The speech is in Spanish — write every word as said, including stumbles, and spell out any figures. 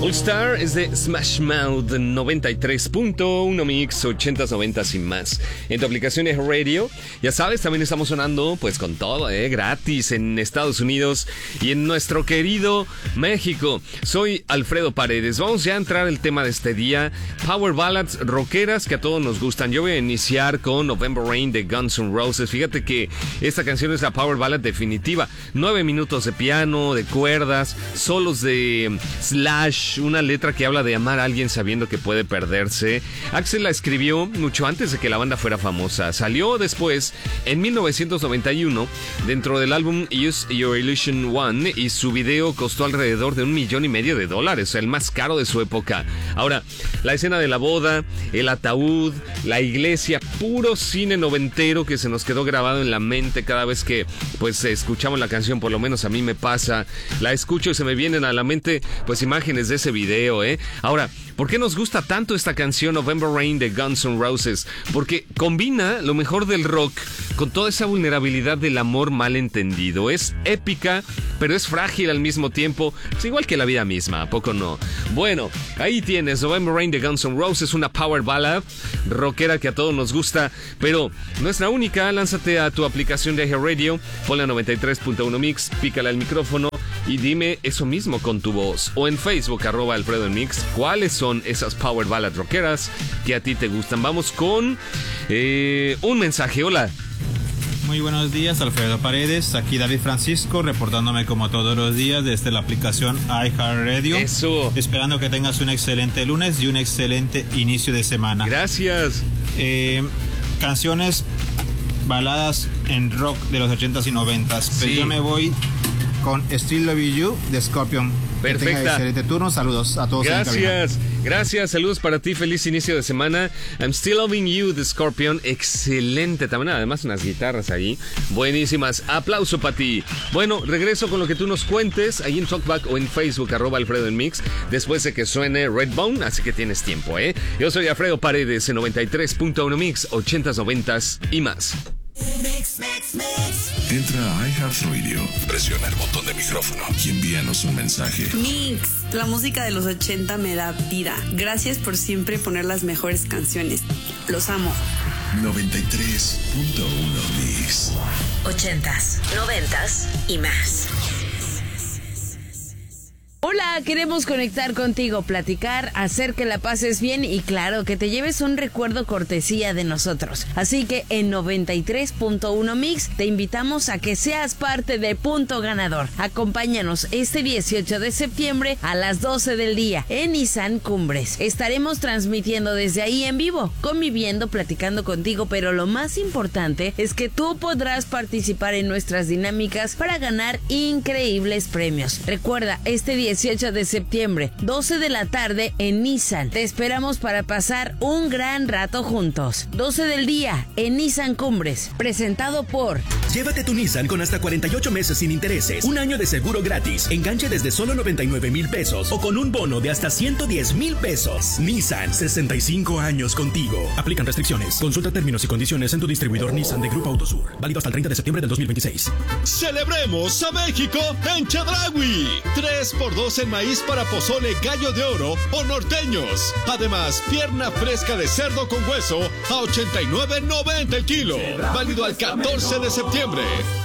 All Star es de Smash Mouth noventa y tres punto uno Mix, ochentas, noventas y más. En tu aplicación es Radio. Ya sabes, también estamos sonando pues con todo, eh, gratis en Estados Unidos y en nuestro querido México. Soy Alfredo Paredes. Vamos ya a entrar al tema de este día. Power ballads rockeras que a todos nos gustan. Yo voy a iniciar con November Rain de Guns N' Roses. Fíjate que esta canción es la power ballad definitiva. Nueve minutos de piano, de cuerdas, solos de Slash, una letra que habla de amar a alguien sabiendo que puede perderse. Axl la escribió mucho antes de que la banda fuera famosa. Salió después, en mil novecientos noventa y uno, dentro del álbum Use Your Illusion One, y su video costó alrededor de un millón y medio de dólares, o sea, el más caro de su época. Ahora, la escena de la boda, el ataúd, la iglesia, puro cine noventero que se nos quedó grabado en la mente cada vez que pues escuchamos la canción. Por lo menos a mí me pasa, la escucho y se me vienen a la mente pues imágenes de ese video, ¿eh? Ahora, ¿por qué nos gusta tanto esta canción November Rain de Guns N' Roses? Porque combina lo mejor del rock con toda esa vulnerabilidad del amor mal entendido. Es épica, pero es frágil al mismo tiempo. Es igual que la vida misma, ¿a poco no? Bueno, ahí tienes November Rain de Guns N' Roses, una power ballad rockera que a todos nos gusta, pero no es la única. Lánzate a tu aplicación de iHeartRadio, ponle noventa y tres punto uno Mix, pícale al micrófono y dime eso mismo con tu voz. O en Facebook, arroba Alfredo en Mix, ¿cuáles son esas power ballads rockeras que a ti te gustan? Vamos con eh, un mensaje. Hola. Muy buenos días, Alfredo Paredes. Aquí David Francisco, reportándome como todos los días desde la aplicación iHeartRadio. Eso. Esperando que tengas un excelente lunes y un excelente inicio de semana. Gracias. Eh, canciones, baladas en rock de los ochentas y noventas. Sí. Pero yo me voy con Still Love You de Scorpion. Perfecta. Que tenga excelente turno. Saludos a todos. Gracias, gracias, saludos para ti, feliz inicio de semana. I'm Still Loving You de Scorpion, excelente también, además unas guitarras ahí, buenísimas, aplauso para ti. Bueno, regreso con lo que tú nos cuentes, ahí en Talkback o en Facebook, arroba Alfredo en Mix, después de que suene Redbone, así que tienes tiempo, ¿eh? Yo soy Alfredo Paredes en noventa y tres punto uno Mix, ochentas, noventas y más. Mix, mix, mix. Entra a iHeartRadio, presiona el botón de micrófono y envíanos un mensaje. Mix, la música de los ochenta me da vida. Gracias por siempre poner las mejores canciones. Los amo. noventa y tres punto uno Mix. Ochentas, noventas y más. Hola, queremos conectar contigo, platicar, hacer que la pases bien y claro, que te lleves un recuerdo cortesía de nosotros. Así que en noventa y tres punto uno Mix te invitamos a que seas parte de Punto Ganador. Acompáñanos este dieciocho de septiembre a las doce del día en Nissan Cumbres. Estaremos transmitiendo desde ahí en vivo, conviviendo, platicando contigo, pero lo más importante es que tú podrás participar en nuestras dinámicas para ganar increíbles premios. Recuerda, este dieciocho de septiembre, doce de la tarde en Nissan. Te esperamos para pasar un gran rato juntos. doce del día en Nissan Cumbres, presentado por... Llévate tu Nissan con hasta cuarenta y ocho meses sin intereses, un año de seguro gratis, enganche desde solo noventa y nueve mil pesos o con un bono de hasta ciento diez mil pesos. Nissan, sesenta y cinco años contigo. Aplican restricciones. Consulta términos y condiciones en tu distribuidor Nissan de Grupo Autosur. Válido hasta el treinta de septiembre del dos mil veintiséis. ¡Celebremos a México en Chedraui! tres por dos en maíz para pozole gallo de oro o norteños. Además, pierna fresca de cerdo con hueso a ochenta y nueve noventa el kilo. Válido al catorce de septiembre.